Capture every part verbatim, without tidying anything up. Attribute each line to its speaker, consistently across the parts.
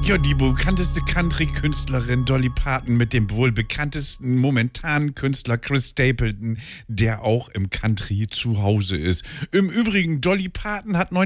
Speaker 1: Ja, die bekannteste Country-Künstlerin Dolly Parton mit dem wohl bekanntesten momentanen Künstler Chris Stapleton, der auch im Country zu Hause ist. Im Übrigen, Dolly Parton hat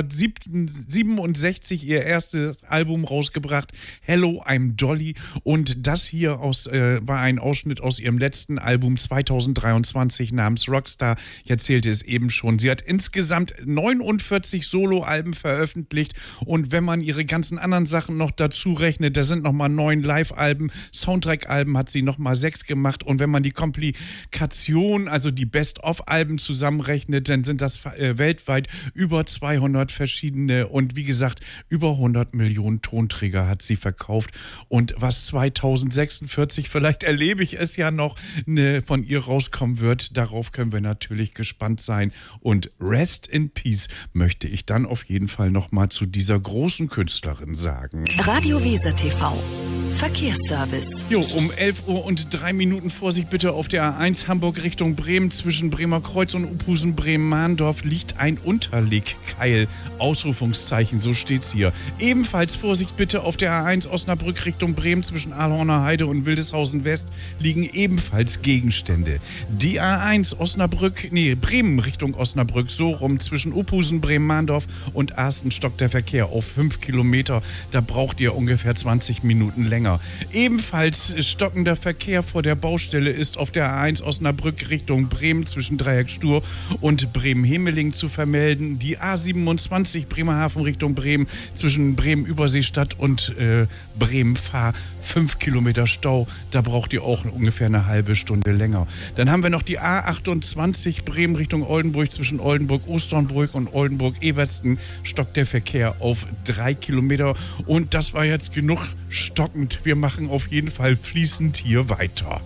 Speaker 1: neunzehnhundertsiebenundsechzig ihr erstes Album rausgebracht, Hello, I'm Dolly. Und das hier aus, äh, war ein Ausschnitt aus ihrem letzten Album zweitausenddreiundzwanzig namens Rockstar. Ich erzählte es eben schon. Sie hat insgesamt neunundvierzig Soloalben veröffentlicht und wenn man ihre ganzen anderen Sachen noch dazu rechnet, da sind nochmal neun Live-Alben, Soundtrack-Alben hat sie nochmal sechs gemacht und wenn man die Komplikation, also die Best-of-Alben zusammenrechnet, dann sind das äh, weltweit über zweihundert verschiedene und wie gesagt, über hundert Millionen Tonträger hat sie verkauft und was zweitausendsechsundvierzig, vielleicht erlebe ich es ja noch, ne, von ihr rauskommen wird, darauf können wir natürlich gespannt sein und Rest in Peace möchte ich dann auf jeden Fall nochmal zu dieser großen Künstlerin sagen.
Speaker 2: Radio Weser T V. Verkehrsservice.
Speaker 1: Jo, um elf Uhr und drei Minuten Vorsicht bitte auf der A eins Hamburg Richtung Bremen. Zwischen Bremer Kreuz und Uphusen Bremen-Mahndorf liegt ein Unterlegkeil. Ausrufungszeichen, so steht's hier. Ebenfalls Vorsicht bitte auf der A eins Osnabrück Richtung Bremen. Zwischen Ahlhorner Heide und Wildeshausen West liegen ebenfalls Gegenstände. Die A eins Osnabrück, nee, Bremen Richtung Osnabrück, so rum. Zwischen Uphusen Bremen-Mahndorf und Arsten stockt der Verkehr auf fünf Kilometer. Da braucht ihr ungefähr zwanzig Minuten länger. Ebenfalls stockender Verkehr vor der Baustelle ist auf der A eins Osnabrück Richtung Bremen zwischen Dreieck Stur und Bremen-Hemeling zu vermelden. Die A siebenundzwanzig Bremerhaven Richtung Bremen zwischen Bremen-Überseestadt und äh, Bremen-Fahr. fünf Kilometer Stau, da braucht ihr auch ungefähr eine halbe Stunde länger. Dann haben wir noch die A achtundzwanzig Bremen Richtung Oldenburg zwischen Oldenburg-Osternburg und Oldenburg-Evertsen stockt der Verkehr auf drei Kilometer und das war jetzt genug stockend. Wir machen auf jeden Fall fließend hier weiter.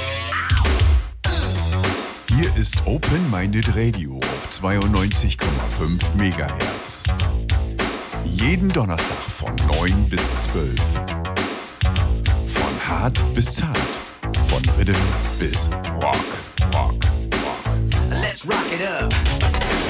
Speaker 3: Hier ist Open Minded Radio auf zweiundneunzig Komma fünf Megahertz. Jeden Donnerstag von neun bis zwölf. Von hart bis zart. Von Rhythm bis Rock. Rock. Rock.
Speaker 4: Let's rock it up.